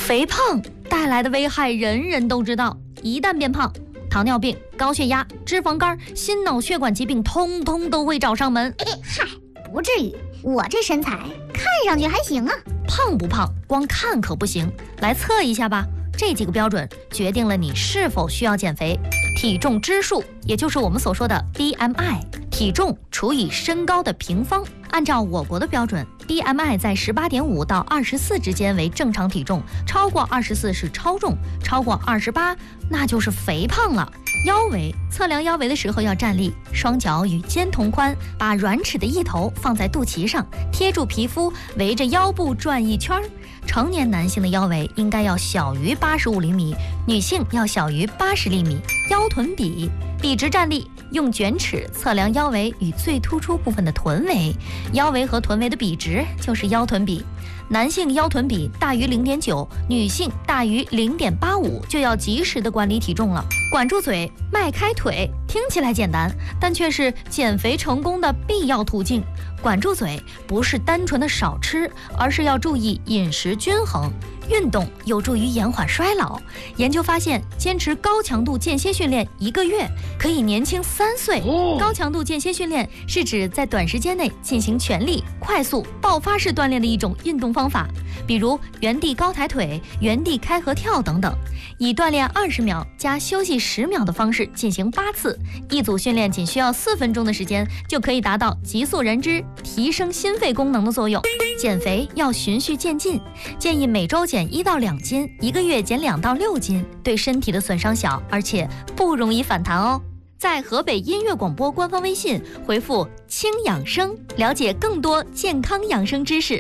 肥胖带来的危害人人都知道，一旦变胖，糖尿病、高血压、脂肪肝、心脑血管疾病通通都会找上门。 嗨，不至于，我这身材看上去还行啊。 胖不胖光看可不行，来测一下吧。这几个标准决定了你是否需要减肥。体重之数，也就是我们所说的 BMI， 体重除以身高的平方。按照我国的标准， BMI 在 18.5 到24之间为正常体重，超过24是超重，超过28那就是肥胖了。腰围，测量腰围的时候要站立，双脚与肩同宽，把软尺的一头放在肚脐上，贴住皮肤，围着腰部转一圈。成年男性的腰围应该要小于85厘米，女性要小于80厘米。腰臀比，笔直站立，用卷尺测量腰围与最突出部分的臀围，腰围和臀围的比值就是腰臀比。男性腰臀比大于 0.9， 女性大于 0.85 就要及时的管理体重了。管住嘴，迈开腿，听起来简单，但却是减肥成功的必要途径。管住嘴不是单纯的少吃，而是要注意饮食均衡。运动有助于延缓衰老。研究发现，坚持高强度间歇训练1个月可以年轻3岁。高强度间歇训练是指在短时间内进行全力、快速、爆发式锻炼的一种运动方法，比如原地高抬腿、原地开合跳等等，以锻炼20秒加休息10秒的方式进行8次，一组训练仅需要4分钟的时间，就可以达到急速燃脂、提升心肺功能的作用。减肥要循序渐进，建议每周减1到2斤，1个月减2到6斤，对身体的损伤小，而且不容易反弹哦。在河北音乐广播官方微信回复“轻养生”，了解更多健康养生知识。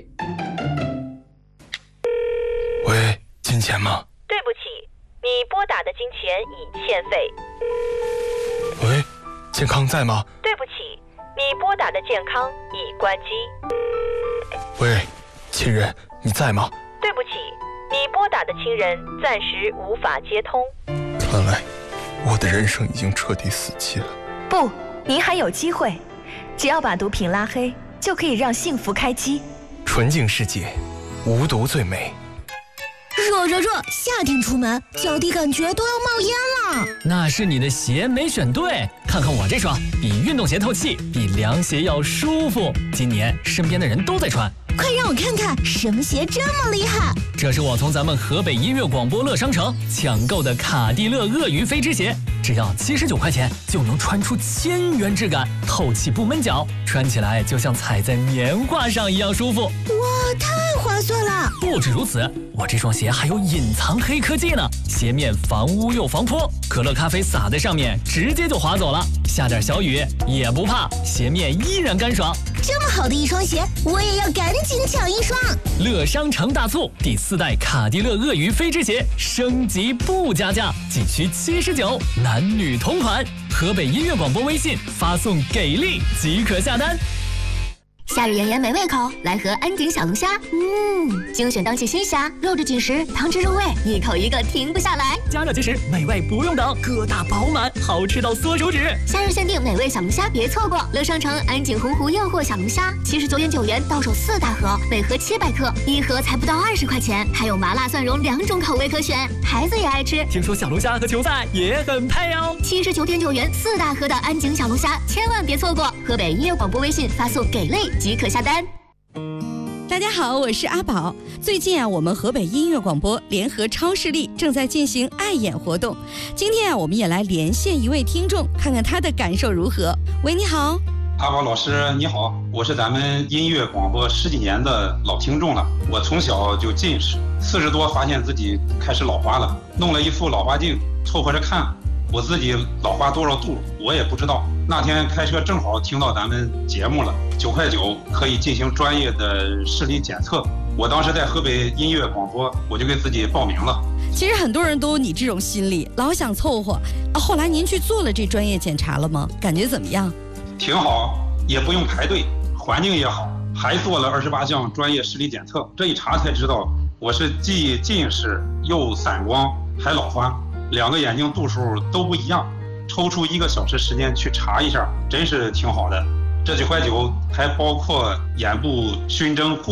喂，金钱吗？ 对不起，你拨打的金钱已欠费。 喂，健康在吗？ 对不起，你拨打的健康已关机。 喂，亲人，你在吗？ 对不起，你拨打的亲人暂时无法接通。 看来我的人生已经彻底死期了。 不，您还有机会，只要把毒品拉黑，就可以让幸福开机。 纯净世界，无毒最美。 热，夏天出门脚底感觉都要冒烟了。 那是你的鞋没选对，看看我这双，比运动鞋透气，比凉鞋要舒服。今年身边的人都在穿， 快让我看看什么鞋这么厉害。 这是我从咱们河北音乐广播乐商城抢购的卡地勒鳄鱼飞织鞋，只要79块钱就能穿出1000元质感，透气不闷脚，穿起来就像踩在棉花上一样舒服。 哇，太划算了！ 不止如此，我这双鞋还有隐藏黑科技呢，鞋面防污又防泼，可乐咖啡洒在上面直接就滑走了，下点小雨也不怕，鞋面依然干爽。 这么好的一双鞋，我也要赶紧抢一双。 乐商城大促，第4代卡地勒鳄鱼飞织鞋升级不加价，仅需79，男女同款。河北音乐广播微信发送给力即可下单。 夏日炎炎没胃口，来盒安井小龙虾。精选当季新虾，肉质紧实，汤汁入味，一口一个停不下来。 加热即食，美味不用等，疙瘩饱满，好吃到缩手指。 夏日限定美味小龙虾，别错过！乐商城安井洪湖诱惑小龙虾，79.9元到手4大盒，每盒700克，一盒才不到20块钱，还有麻辣蒜蓉2种口味可选，孩子也爱吃。 听说小龙虾和球赛也很配哦。 79.9元4大盒的安井小龙虾，千万别错过！河北音乐广播微信发送给力即可下单。 大家好，我是阿宝。最近我们河北音乐广播联合超视力正在进行爱眼活动。今天我们也来连线一位听众，看看他的感受如何。喂，你好。 阿宝老师你好，我是咱们音乐广播10几年的老听众了。我从小就近视，40多发现自己开始老花了，弄了一副老花镜凑合着看，我自己老花多少度我也不知道。那天开车正好听到咱们节目了，9块9可以进行专业的视力检测。我当时在河北音乐广播，我就给自己报名了。 其实很多人都有你这种心理，老想凑合。后来您去做了这专业检查了吗？感觉怎么样？ 挺好，也不用排队，环境也好，还做了28项专业视力检测。这一查才知道，我是既近视又散光还老花，2个眼睛度数都不一样。抽出1个小时时间去查一下，真是挺好的。这9块9还包括眼部熏蒸护理，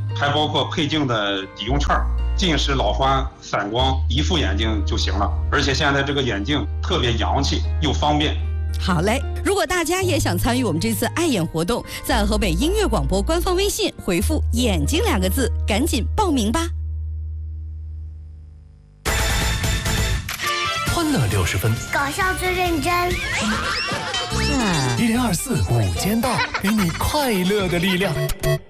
还包括配镜的抵用券，近视、老花、散光一副眼镜就行了。而且现在这个眼镜特别洋气又方便。 好嘞，如果大家也想参与我们这次爱眼活动，在河北音乐广播官方微信回复“眼睛”2个字，赶紧报名吧。 欢乐60分， 搞笑最认真。 1024午间到，给你快乐的力量。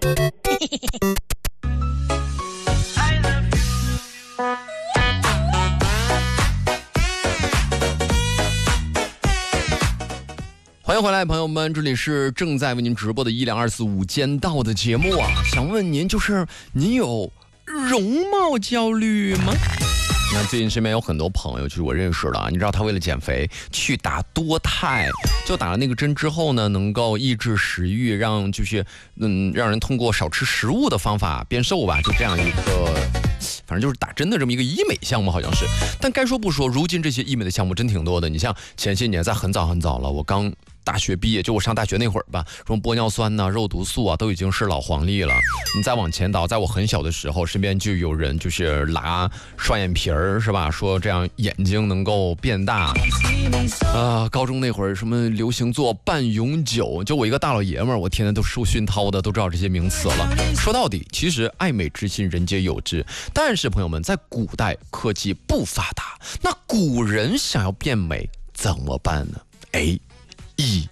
欢迎回来，朋友们，这里是正在为您直播的1024午间到的节目啊。想问您，就是您有容貌焦虑吗？那最近身边有很多朋友，就是我认识的，你知道他为了减肥去打多肽，就打了那个针之后呢，能够抑制食欲，让人通过少吃食物的方法变瘦吧，就这样一个，反正就是打针的这么一个医美项目，好像是。但该说不说，如今这些医美的项目真挺多的。你像前些年，在很早了，我刚大学毕业，就我上大学那会儿吧，什么玻尿酸呐、肉毒素啊，都已经是老黄历了。你再往前倒，在我很小的时候，身边就有人就是拉双眼皮儿，是吧？说这样眼睛能够变大。高中那会儿什么流行做半永久，就我一个大老爷们儿，我天天都受熏陶的，都知道这些名词了。说到底，其实爱美之心人皆有之，但是朋友们，在古代科技不发达，那古人想要变美怎么办呢？医